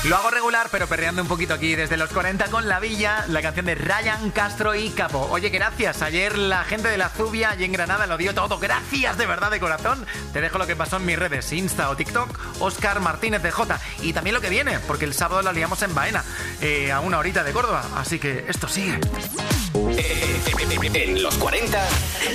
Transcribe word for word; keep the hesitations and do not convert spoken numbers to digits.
Lo hago regular, pero perreando un poquito aquí desde los cuarenta con La Villa, la canción de Ryan Castro y Capo. Oye, gracias. Ayer la gente de la Zubia y en Granada lo dio todo. Gracias de verdad, de corazón. Te dejo lo que pasó en mis redes, Insta o TikTok, Óscar Martínez de J. Y también lo que viene, porque el sábado la liamos en Baena, eh, a una horita de Córdoba. Así que esto sigue. En los cuarenta...